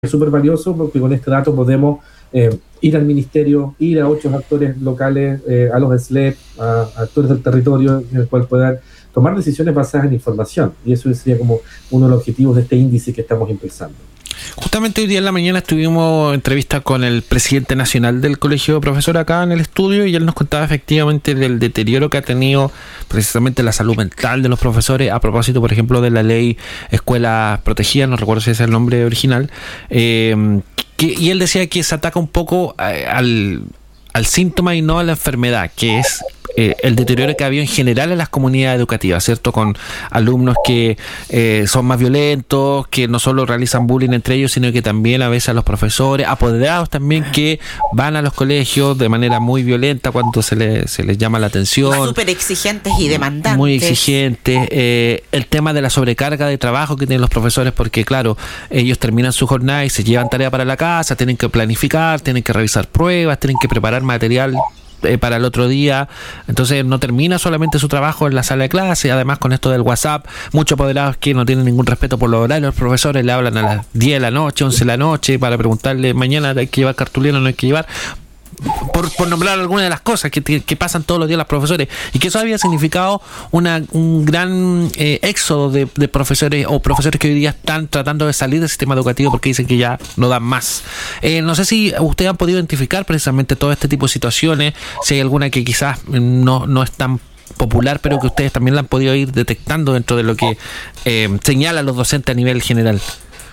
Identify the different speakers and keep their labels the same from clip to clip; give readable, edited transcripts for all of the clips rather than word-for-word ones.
Speaker 1: es súper valioso porque con este dato podemos ir al ministerio, ir a otros actores locales, a los SLEP, a actores del territorio, en el cual puedan tomar decisiones basadas en información. Y eso sería como uno de los objetivos de este índice que estamos impulsando.
Speaker 2: Justamente hoy día en la mañana estuvimos entrevista con el presidente nacional del Colegio de Profesores acá en el estudio, y él nos contaba efectivamente del deterioro que ha tenido precisamente la salud mental de los profesores a propósito, por ejemplo, de la ley Escuelas Protegidas, no recuerdo si ese es el nombre original, y él decía que se ataca un poco al síntoma y no a la enfermedad, que es el deterioro que ha habido en general en las comunidades educativas, ¿cierto? Con alumnos que son más violentos, que no solo realizan bullying entre ellos, sino que también a veces a los profesores, apoderados también, que van a los colegios de manera muy violenta cuando se les llama la atención.
Speaker 3: Súper exigentes y demandantes.
Speaker 2: Muy exigentes. El tema de la sobrecarga de trabajo que tienen los profesores, porque claro, ellos terminan su jornada y se llevan tarea para la casa, tienen que planificar, tienen que revisar pruebas, tienen que preparar material para el otro día, entonces no termina solamente su trabajo en la sala de clase. Además, con esto del WhatsApp, muchos apoderados que no tienen ningún respeto por los horarios, los profesores le hablan a las 10 de la noche, 11 de la noche para preguntarle mañana hay que llevar cartulina o no hay que llevar, por nombrar algunas de las cosas que pasan todos los días los profesores, y que eso había significado un gran éxodo de profesores o profesores que hoy día están tratando de salir del sistema educativo porque dicen que ya no dan más. No sé si ustedes han podido identificar precisamente todo este tipo de situaciones, si hay alguna que quizás no es tan popular, pero que ustedes también la han podido ir detectando dentro de lo que señalan los docentes a nivel general.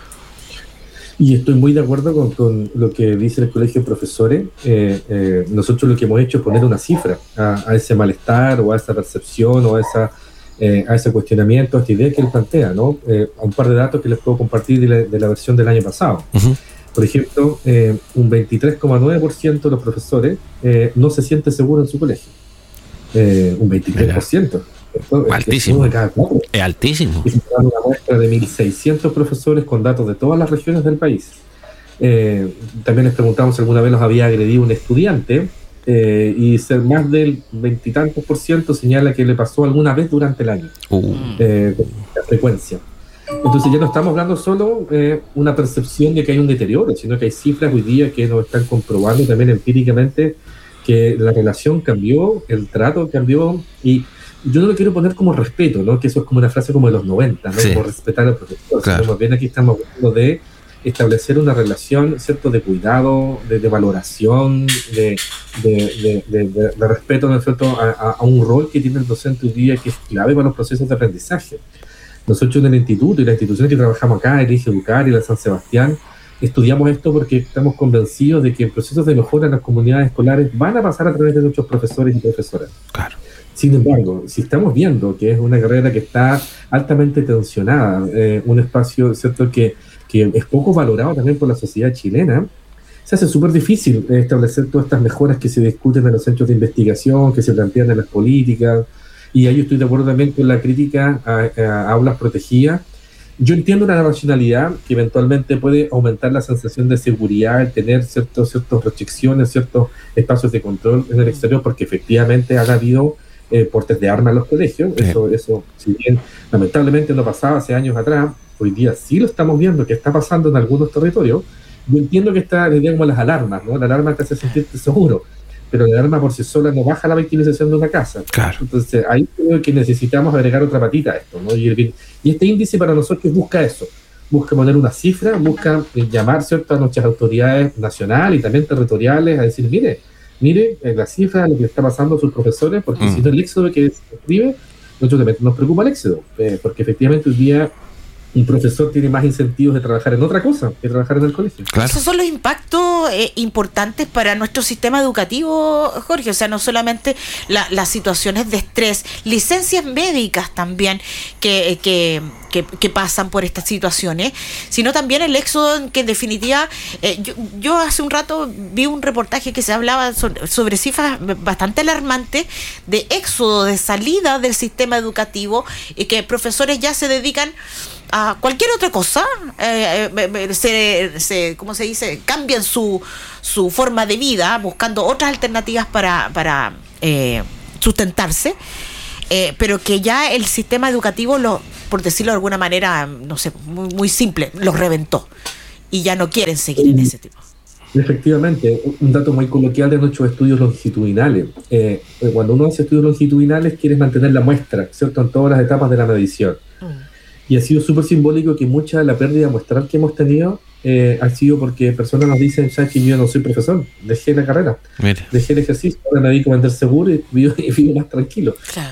Speaker 1: Y estoy muy de acuerdo con lo que dice el Colegio de Profesores. Nosotros lo que hemos hecho es poner una cifra a ese malestar o a esa percepción o a ese cuestionamiento, a esta idea que él plantea, ¿no? Un par de datos que les puedo compartir de la versión del año pasado. Uh-huh. Por ejemplo, un 23,9% de los profesores no se siente seguro en su colegio. Un 23%.
Speaker 2: Altísimo. Es altísimo.
Speaker 1: Y una muestra de 1.600 profesores con datos de todas las regiones del país. También les preguntamos si alguna vez los había agredido un estudiante, y más del 20 y tantos % señala que le pasó alguna vez durante el año. La frecuencia. Entonces ya no estamos hablando solo una percepción de que hay un deterioro, sino que hay cifras hoy día que nos están comprobando también empíricamente que la relación cambió, el trato cambió. Y yo no lo quiero poner como respeto, ¿no? Que eso es como una frase como de los 90, ¿no? Sí. Como respetar al profesor. Claro. Sino más bien aquí estamos hablando de establecer una relación, ¿cierto?, de cuidado, de valoración, de respeto, ¿no es cierto?, a un rol que tiene el docente hoy día que es clave para los procesos de aprendizaje. Nosotros en el instituto y las instituciones que trabajamos acá, el IGE Educar y la San Sebastián, estudiamos esto porque estamos convencidos de que procesos de mejora en las comunidades escolares van a pasar a través de nuestros profesores y profesoras.
Speaker 2: Claro.
Speaker 1: Sin embargo, si estamos viendo que es una carrera que está altamente tensionada, un espacio, ¿cierto?, que es poco valorado también por la sociedad chilena, se hace súper difícil establecer todas estas mejoras que se discuten en los centros de investigación, que se plantean en las políticas. Y ahí yo estoy de acuerdo también con la crítica a aulas protegidas. Yo entiendo una racionalidad que eventualmente puede aumentar la sensación de seguridad, el tener ciertas restricciones, ciertos espacios de control en el exterior, porque efectivamente han habido portes de armas en los colegios. Eso, si bien lamentablemente no pasaba hace años atrás, hoy día sí lo estamos viendo que está pasando en algunos territorios. Yo entiendo que está, les digo, como las alarmas, ¿no? La alarma te hace sentirte seguro, pero la alarma por sí sola no baja la victimización de una casa.
Speaker 2: Claro.
Speaker 1: Entonces ahí creo que necesitamos agregar otra patita a esto, ¿no? Y este índice para nosotros busca eso, busca poner una cifra, busca llamar, ¿cierto?, a nuestras autoridades nacionales y también territoriales a decir, mire la cifra de lo que está pasando a sus profesores, porque si no el éxodo que se escribe, nosotros también nos preocupa el éxodo, porque efectivamente hoy día un profesor tiene más incentivos de trabajar en otra cosa que trabajar en el colegio.
Speaker 3: Claro. Esos son los impactos importantes para nuestro sistema educativo, Jorge. O sea, no solamente las situaciones de estrés, licencias médicas también que pasan por estas situaciones, sino también el éxodo en que en definitiva, yo hace un rato vi un reportaje que se hablaba sobre cifras bastante alarmantes de éxodo, de salida del sistema educativo, y que profesores ya se dedican a cualquier otra cosa, ¿cómo se dice? Cambian su forma de vida buscando otras alternativas para sustentarse, pero que ya el sistema educativo, por decirlo de alguna manera, no sé, muy simple, los reventó. y ya no quieren seguir en ese tipo.
Speaker 1: Efectivamente, un dato muy coloquial de nuestros estudios longitudinales. Cuando uno hace estudios longitudinales, quieres mantener la muestra, ¿cierto?, en todas las etapas de la medición. Y ha sido súper simbólico que mucha de la pérdida muestral que hemos tenido ha sido porque personas nos dicen, sabes que yo no soy profesor, dejé la carrera, dejé el ejercicio, ahora me dedico a vender seguro y vivo más tranquilo.
Speaker 3: Claro.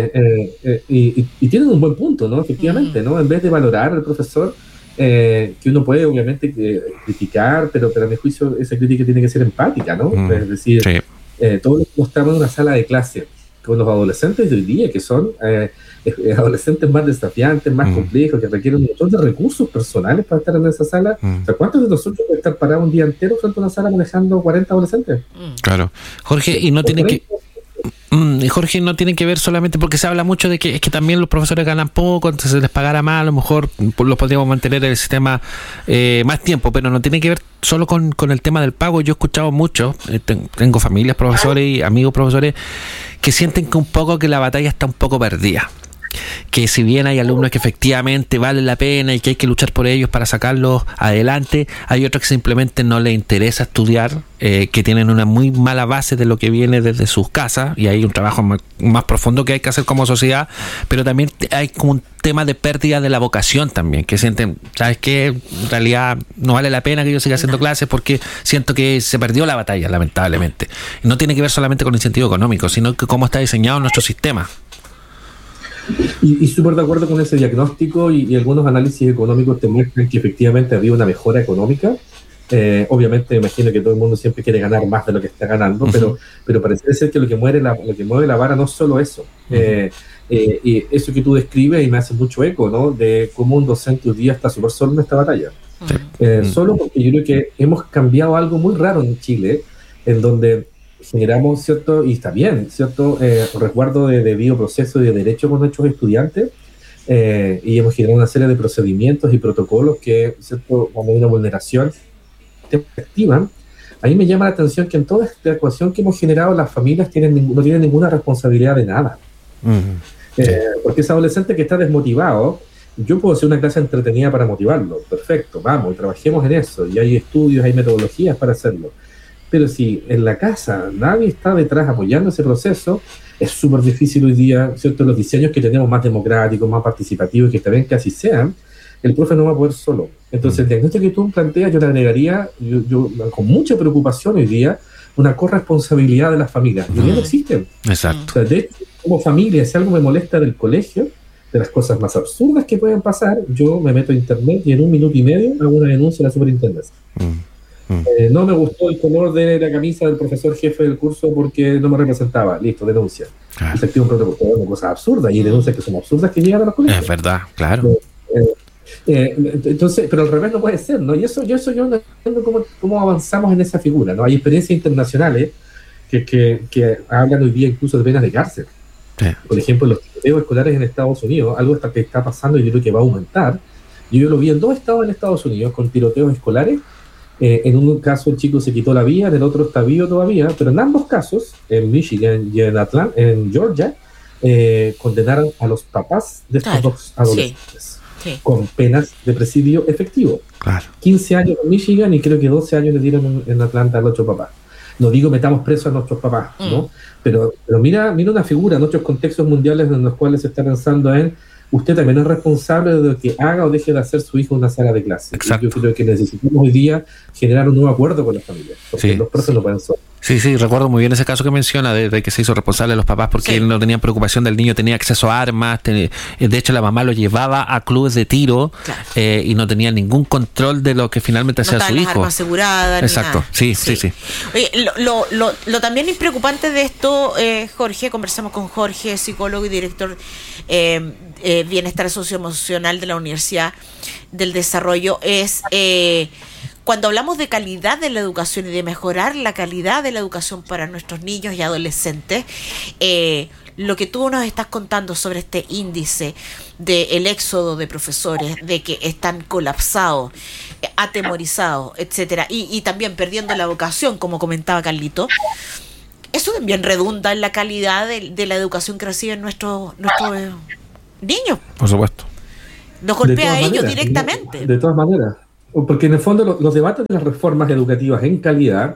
Speaker 1: Y tienen un buen punto, ¿no? Efectivamente, ¿no? En vez de valorar al profesor, que uno puede obviamente criticar, pero a mi juicio esa crítica tiene que ser empática, ¿no? Es decir, todos estamos en una sala de clase con los adolescentes de hoy día, que son adolescentes más desafiantes, más complejos, que requieren un montón de recursos personales para estar en esa sala. O sea, ¿cuántos de nosotros pueden estar parados un día entero frente a una sala manejando 40 adolescentes?
Speaker 2: Claro. Jorge, y no tiene que... Jorge, no tiene que ver solamente porque se habla mucho de que es que también los profesores ganan poco, entonces se les pagará más, a lo mejor los podríamos mantener en el sistema más tiempo, pero no tiene que ver solo con el tema del pago. Yo he escuchado mucho, tengo familias profesores y amigos profesores que sienten que un poco que la batalla está un poco perdida, que si bien hay alumnos que efectivamente valen la pena y que hay que luchar por ellos para sacarlos adelante, hay otros que simplemente no les interesa estudiar, que tienen una muy mala base de lo que viene desde sus casas, y hay un trabajo más profundo que hay que hacer como sociedad, pero también hay como un tema de pérdida de la vocación también, que sienten, ¿sabes qué? En realidad no vale la pena que yo siga haciendo clases porque siento que se perdió la batalla, lamentablemente. No tiene que ver solamente con el incentivo económico, sino que cómo está diseñado nuestro sistema.
Speaker 1: Y súper de acuerdo con ese diagnóstico, y algunos análisis económicos te muestran que efectivamente había una mejora económica. Obviamente me imagino que todo el mundo siempre quiere ganar más de lo que está ganando, pero parece ser que lo que mueve la vara no es solo eso. Y eso que tú describes, y me hace mucho eco, ¿no?, de cómo un docente hoy día está súper solo en esta batalla. Solo porque yo creo que hemos cambiado algo muy raro en Chile, en donde generamos, ¿cierto?, y está bien, ¿cierto?, resguardo de debido proceso y de derecho con nuestros estudiantes, y hemos generado una serie de procedimientos y protocolos que, ¿cierto?, cuando hay una vulneración te activan. A mí me llama la atención que en toda esta ecuación que hemos generado, las familias no tienen ninguna responsabilidad de nada. Porque ese adolescente que está desmotivado, yo puedo hacer una clase entretenida para motivarlo, perfecto, vamos, trabajemos en eso, y hay estudios, hay metodologías para hacerlo. Pero si en la casa nadie está detrás apoyando ese proceso, es súper difícil hoy día, ¿cierto?, los diseños que tenemos más democráticos, más participativos, y que está bien que así sean, el profe no va a poder solo. Entonces, el diagnóstico que tú planteas, yo le agregaría, yo con mucha preocupación hoy día, una corresponsabilidad de las familias. Hoy día no existen.
Speaker 2: Exacto.
Speaker 1: O sea, de hecho, como familia, si algo me molesta del colegio, de las cosas más absurdas que pueden pasar, yo me meto a internet y en 1 minuto y medio hago una denuncia a la superintendencia. No me gustó el color de la camisa del profesor jefe del curso porque no me representaba. Listo, denuncia. Y se activa un protocolo, una cosa absurda, y denuncias que son absurdas que llegan a los colegios.
Speaker 2: Es verdad, claro.
Speaker 1: Entonces, pero al revés no puede ser, ¿no? Y yo no entiendo cómo avanzamos en esa figura, ¿no? Hay experiencias internacionales que hablan hoy día incluso de penas de cárcel. Por ejemplo, los tiroteos escolares en Estados Unidos, algo que está pasando y yo creo que va a aumentar. Yo lo vi en 2 estados en Estados Unidos con tiroteos escolares. En un caso el chico se quitó la vida, en el otro está vivo todavía, pero en ambos casos, en Michigan y en Georgia, condenaron a los papás de estos 2 adolescentes con penas de presidio efectivo. 15 años en Michigan y creo que 12 años le dieron en Atlanta al otro papá. No digo metamos presos a nuestros papás, ¿no? Pero mira una figura en otros contextos mundiales en los cuales se está pensando en usted también es responsable de lo que haga o deje de hacer su hijo en una sala de clase. Yo creo que necesitamos hoy día generar un nuevo acuerdo con las familias, porque los profes no pueden solos.
Speaker 2: Sí, recuerdo muy bien ese caso que menciona de que se hizo responsable de los papás porque no tenían preocupación del niño, tenía acceso a armas, de hecho la mamá lo llevaba a clubes de tiro, y no tenía ningún control de lo que finalmente hacía su hijo.
Speaker 3: Las armas aseguradas.
Speaker 2: Exacto, sí.
Speaker 3: Oye, lo también preocupante de esto, Jorge, conversamos con Jorge, psicólogo y director bienestar socioemocional de la Universidad del Desarrollo, es cuando hablamos de calidad de la educación y de mejorar la calidad de la educación para nuestros niños y adolescentes, lo que tú nos estás contando sobre este índice del éxodo de profesores, de que están colapsados, atemorizados, etcétera, y también perdiendo la vocación, como comentaba Carlito, eso también redunda en la calidad de la educación que reciben nuestros niños.
Speaker 2: Por supuesto.
Speaker 3: Nos golpea a ellos directamente.
Speaker 1: De todas maneras. porque en el fondo los debates de las reformas educativas en calidad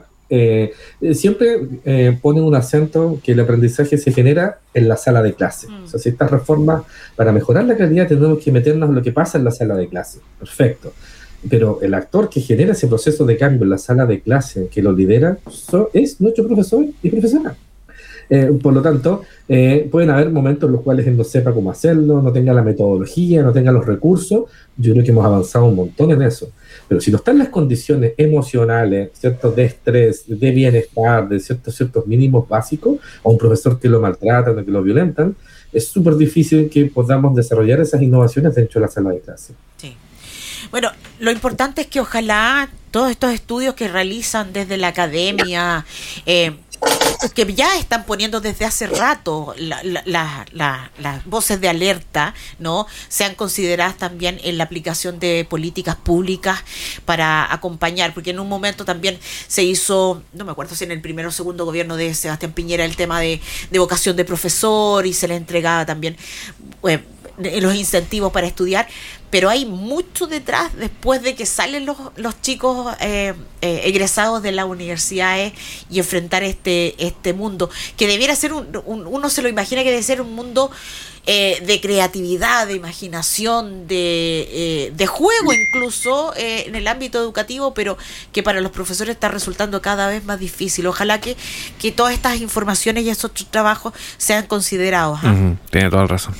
Speaker 1: siempre ponen un acento que el aprendizaje se genera en la sala de clase. O sea, si estas reformas, para mejorar la calidad, tenemos que meternos en lo que pasa en la sala de clase. Perfecto. Pero el actor que genera ese proceso de cambio en la sala de clase, que lo lidera, es nuestro profesor y profesora. Por lo tanto, pueden haber momentos en los cuales él no sepa cómo hacerlo, no tenga la metodología, no tenga los recursos. Yo creo que hemos avanzado un montón en eso. Pero si no están las condiciones emocionales, ¿cierto?, de estrés, de bienestar, de ciertos mínimos básicos, o un profesor que lo maltratan o que lo violentan, es súper difícil que podamos desarrollar esas innovaciones dentro de la sala de clase.
Speaker 3: Sí. Bueno, lo importante es que ojalá todos estos estudios que realizan desde la academia, que ya están poniendo desde hace rato las voces de alerta, ¿no?, sean consideradas también en la aplicación de políticas públicas para acompañar, porque en un momento también se hizo, no me acuerdo si en el primer o segundo gobierno de Sebastián Piñera, el tema de vocación de profesor, y se le entregaba también los incentivos para estudiar, pero hay mucho detrás después de que salen los chicos egresados de las universidades y enfrentar este mundo, que debiera ser uno se lo imagina que debe ser un mundo de creatividad, de imaginación, de juego incluso en el ámbito educativo, pero que para los profesores está resultando cada vez más difícil. Ojalá que todas estas informaciones y esos trabajos sean considerados.
Speaker 2: Tiene toda la razón.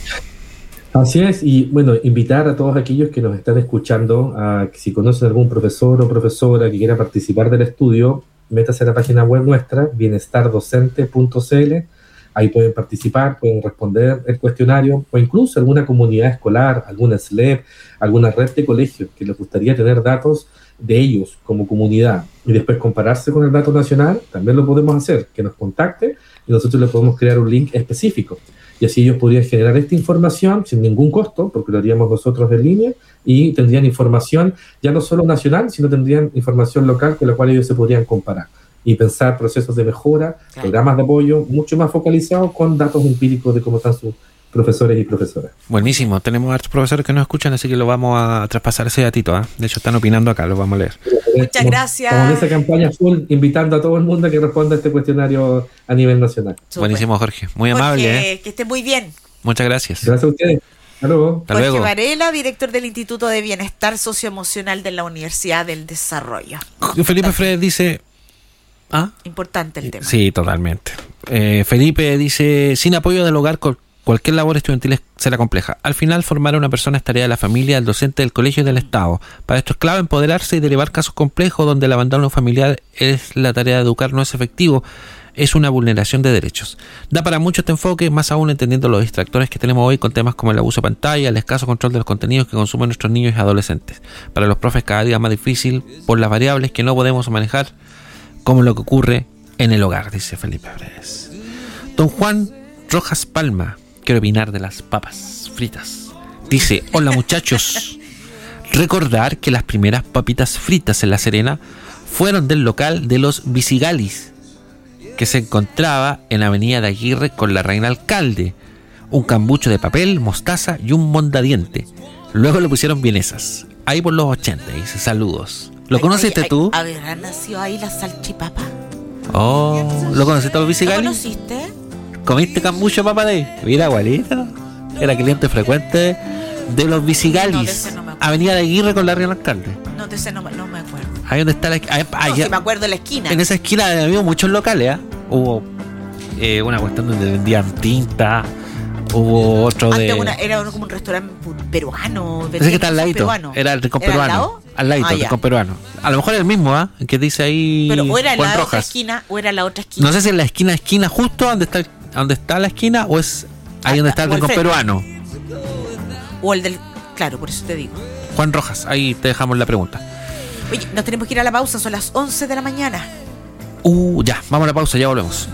Speaker 1: Así es, y bueno, invitar a todos aquellos que nos están escuchando a que si conocen algún profesor o profesora que quiera participar del estudio, métase a la página web nuestra, bienestardocente.cl. Ahí pueden participar, pueden responder el cuestionario, o incluso alguna comunidad escolar, alguna SLEP, alguna red de colegios que les gustaría tener datos de ellos como comunidad y después compararse con el dato nacional, también lo podemos hacer, que nos contacte y nosotros le podemos crear un link específico. Y así ellos podrían generar esta información sin ningún costo, porque lo haríamos nosotros en línea, y tendrían información ya no solo nacional, sino tendrían información local con la cual ellos se podrían comparar y pensar procesos de mejora, programas de apoyo mucho más focalizados con datos empíricos de cómo están sus profesores y profesoras.
Speaker 2: Buenísimo, tenemos hartos profesores que nos escuchan, así que lo vamos a traspasar ese datito, ¿eh? De hecho están opinando acá, lo vamos a leer.
Speaker 3: Muchas gracias.
Speaker 1: Estamos en esa campaña full, invitando a todo el mundo a que responda a este cuestionario a nivel nacional.
Speaker 3: Súper.
Speaker 2: Buenísimo, Jorge, muy amable.
Speaker 3: Que esté muy bien.
Speaker 2: Muchas gracias.
Speaker 1: Gracias a ustedes. Hasta luego.
Speaker 2: Hasta
Speaker 3: Jorge
Speaker 2: luego.
Speaker 3: Varela, director del Instituto de Bienestar Socioemocional de la Universidad del Desarrollo.
Speaker 2: Felipe Fredes dice... ¿Ah?
Speaker 3: Importante el tema.
Speaker 2: Sí, totalmente. Felipe dice, sin apoyo del hogar, cualquier labor estudiantil será compleja. Al final, formar a una persona es tarea de la familia, del docente, del colegio y del Estado. Para esto es clave empoderarse y derivar casos complejos donde el abandono familiar es la tarea de educar, no es efectivo. Es una vulneración de derechos. Da para mucho este enfoque, más aún entendiendo los distractores que tenemos hoy con temas como el abuso de pantalla, el escaso control de los contenidos que consumen nuestros niños y adolescentes. Para los profes cada día es más difícil por las variables que no podemos manejar, como lo que ocurre en el hogar, dice Felipe Fredes. Don Juan Rojas Palma, quiero opinar de las papas fritas. Dice, hola muchachos, recordar que las primeras papitas fritas en La Serena fueron del local de los Bicigalis, que se encontraba en Avenida de Aguirre con la Reina Alcalde. Un cambucho de papel, mostaza y un mondadiente. Luego le pusieron vienesas. Ahí por los 80, dice, saludos. ¿Lo conociste tú?
Speaker 3: ¿Habrá nacido ahí la salchipapa?
Speaker 2: Oh, ¿lo conociste a los Bicigalis?
Speaker 3: ¿Lo conociste?
Speaker 2: ¿Comiste cambucho, papá de? Mira, igualito. Era cliente frecuente de los Bicigalis.
Speaker 3: No, de ese no me acuerdo.
Speaker 2: Avenida de Aguirre con la Reina Alcalde.
Speaker 3: No, de ese no me acuerdo.
Speaker 2: Ahí donde está la...
Speaker 3: No, sí me acuerdo de la esquina.
Speaker 2: En esa esquina había muchos locales, ¿eh? Hubo una cuestión donde vendían tinta. Hubo otro de...
Speaker 3: Era como un restaurante peruano.
Speaker 2: Ese que está al ladito. Era el rincón peruano. Al ladito, el rincón peruano. A lo mejor es el mismo, ¿ah? Que dice ahí.
Speaker 3: Pero o era en la
Speaker 2: Rojas.
Speaker 3: otra esquina o era la otra esquina.
Speaker 2: No sé si en la esquina justo donde está la esquina, o es ahí donde está el rincón peruano.
Speaker 3: O el del... Claro, por eso te digo.
Speaker 2: Juan Rojas, ahí te dejamos la pregunta.
Speaker 3: Oye, nos tenemos que ir a la pausa, son las 11 de la mañana.
Speaker 2: Ya, vamos a la pausa, ya volvemos.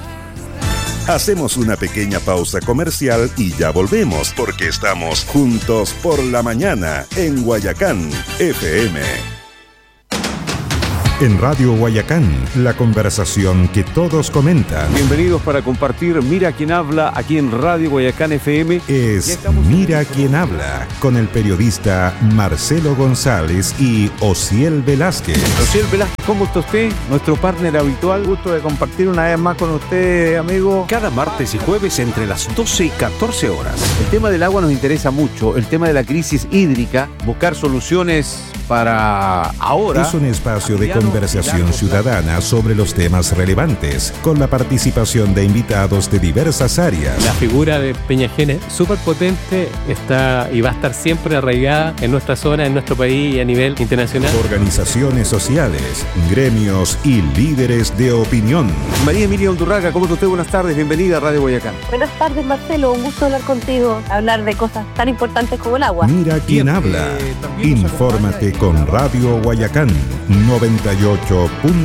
Speaker 4: Hacemos una pequeña pausa comercial y ya volvemos, porque estamos juntos por la mañana en Guayacán FM. En Radio Guayacán, la conversación que todos comentan.
Speaker 5: Bienvenidos para compartir Mira Quién Habla aquí en Radio Guayacán FM.
Speaker 4: Es Mira Quién Habla, con el periodista Marcelo González y Osiel Velázquez.
Speaker 5: Osiel Velázquez, ¿cómo está usted? Nuestro partner habitual.
Speaker 6: Gusto de compartir una vez más con usted, amigo.
Speaker 5: Cada martes y jueves entre las 12 y 14 horas. El tema del agua nos interesa mucho, el tema de la crisis hídrica, buscar soluciones para ahora.
Speaker 4: Es un espacio de conversación ciudadana sobre los temas relevantes, con la participación de invitados de diversas áreas.
Speaker 7: La figura de Peñajene, súper potente, está y va a estar siempre arraigada en nuestra zona, en nuestro país y a nivel internacional.
Speaker 4: Organizaciones sociales, gremios y líderes de opinión.
Speaker 5: María Emilia Undurraga, ¿cómo está usted? Buenas tardes, bienvenida a Radio Guayacán.
Speaker 8: Buenas tardes, Marcelo, un gusto hablar contigo, hablar de cosas tan importantes como el agua.
Speaker 4: Mira Quién Habla. Infórmate con Radio Guayacán 98.9.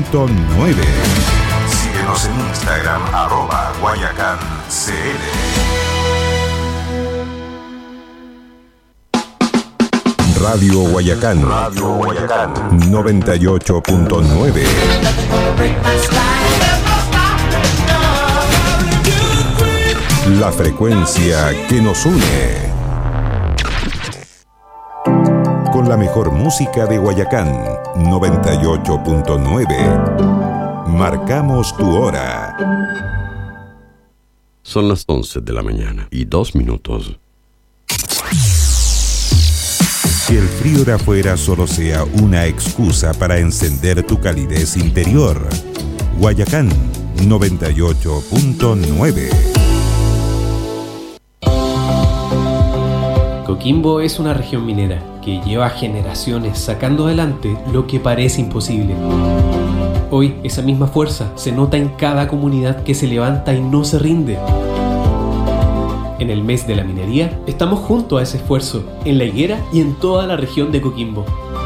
Speaker 4: Síguenos en Instagram, @GuayacánCL. Radio Guayacán 98.9. La frecuencia que nos une. Con la mejor música de Guayacán 98.9. Marcamos tu hora.
Speaker 9: Son las 11 de la mañana y 2 minutos.
Speaker 4: Que el frío de afuera solo sea una excusa para encender tu calidez interior. Guayacán 98.9.
Speaker 7: Coquimbo es una región minera que lleva generaciones sacando adelante lo que parece imposible. Hoy esa misma fuerza se nota en cada comunidad que se levanta y no se rinde. En el mes de la minería estamos junto a ese esfuerzo, en La Higuera y en toda la región de Coquimbo.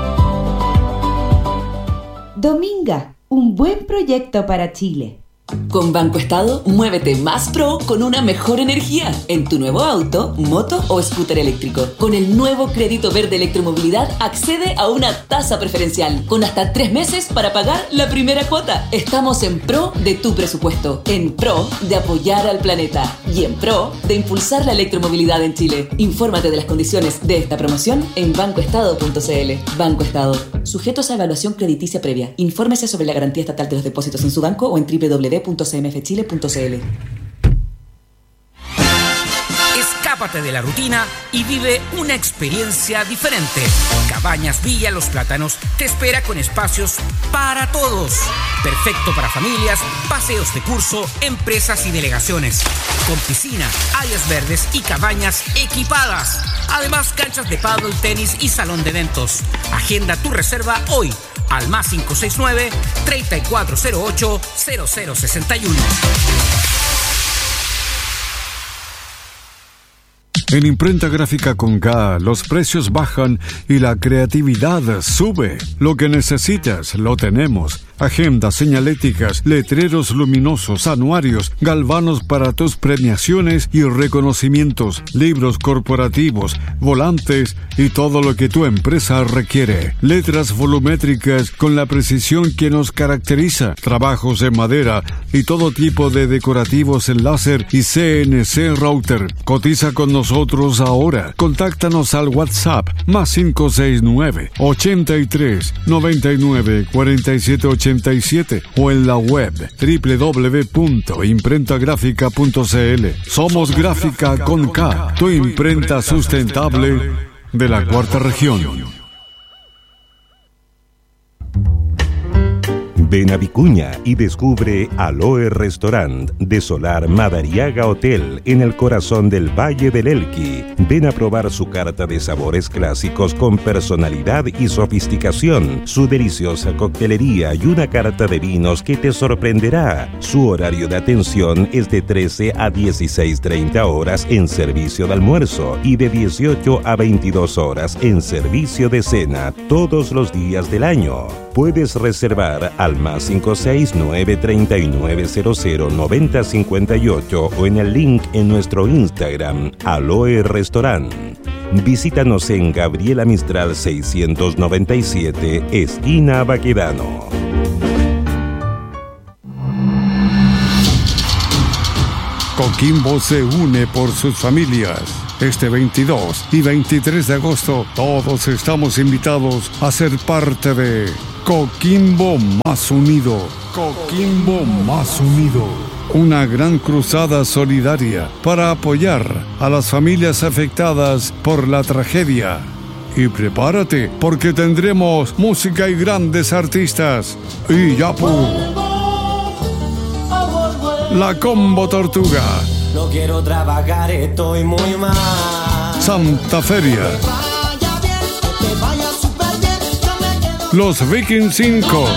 Speaker 10: Dominga, un buen proyecto para Chile.
Speaker 11: Con Banco Estado, muévete más pro con una mejor energía en tu nuevo auto, moto o scooter eléctrico. Con el nuevo crédito verde electromovilidad, accede a una tasa preferencial con hasta 3 meses para pagar la primera cuota. Estamos en pro de tu presupuesto, en pro de apoyar al planeta y en pro de impulsar la electromovilidad en Chile. Infórmate de las condiciones de esta promoción en bancoestado.cl. Banco Estado. Sujetos a evaluación crediticia previa. Infórmese sobre la garantía estatal de los depósitos en su banco o en www.cmfchile.cl.
Speaker 12: Escápate de la rutina y vive una experiencia diferente. Cabañas Villa Los Plátanos te espera con espacios para todos. Perfecto para familias, paseos de curso, empresas y delegaciones. Con piscina, áreas verdes y cabañas equipadas. Además, canchas de pádel, tenis y salón de eventos. Agenda tu reserva hoy al +569 3408 0061.
Speaker 13: En Imprenta Gráfica con K, los precios bajan y la creatividad sube. Lo que necesitas, lo tenemos. Agendas señaléticas, letreros luminosos, anuarios, galvanos para tus premiaciones y reconocimientos, libros corporativos, volantes y todo lo que tu empresa requiere. Letras volumétricas con la precisión que nos caracteriza. Trabajos en madera y todo tipo de decorativos en láser y CNC router. Cotiza con nosotros ahora. Contáctanos al WhatsApp +569 83 99 47 87 o en la web www.imprentagrafica.cl. Somos Gráfica con K, tu imprenta sustentable de la Cuarta Región.
Speaker 4: Ven a Vicuña y descubre Aloe Restaurant de Solar Madariaga Hotel en el corazón del Valle del Elqui. Ven a probar su carta de sabores clásicos con personalidad y sofisticación, su deliciosa coctelería y una carta de vinos que te sorprenderá. Su horario de atención es de 13 a 16:30 horas en servicio de almuerzo y de 18 a 22 horas en servicio de cena todos los días del año. Puedes reservar al +569 3900 9058 o en el link en nuestro Instagram, Aloe Restaurant. Visítanos en Gabriela Mistral 697, esquina Baquedano.
Speaker 13: Coquimbo se une por sus familias. Este 22 y 23 de agosto, todos estamos invitados a ser parte de Coquimbo Más Unido. Coquimbo Más Unido. Una gran cruzada solidaria para apoyar a las familias afectadas por la tragedia. Y prepárate, porque tendremos música y grandes artistas. Iyapu, La Combo Tortuga,
Speaker 14: no quiero trabajar, estoy muy mal.
Speaker 13: Santa Feria, Los Vikings 5,